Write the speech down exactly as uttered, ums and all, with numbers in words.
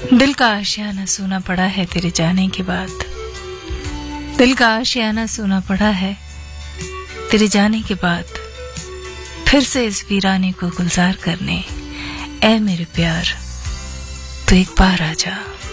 दिल का आशियाना सूना पड़ा है तेरे जाने के बाद। दिल का आशियाना सूना पड़ा है तेरे जाने के बाद। फिर से इस वीराने को गुलजार करने, ऐ मेरे प्यार तू एक बार आजा।